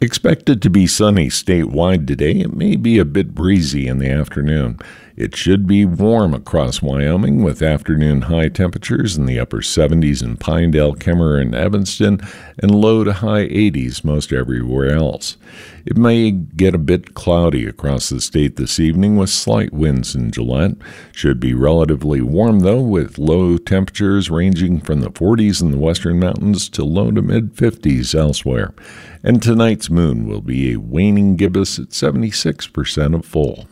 Expected to be sunny statewide today. It may be a bit breezy in the afternoon. It should be warm across Wyoming with afternoon high temperatures in the upper 70s in Pinedale, Kemmerer, and Evanston, and low to high 80s most everywhere else. It may get a bit cloudy across the state this evening with slight winds in Gillette. Should be relatively warm, though, with low temperatures ranging from the 40s in the western mountains to low to mid-50s elsewhere. And tonight's moon will be a waning gibbous at 76% of full.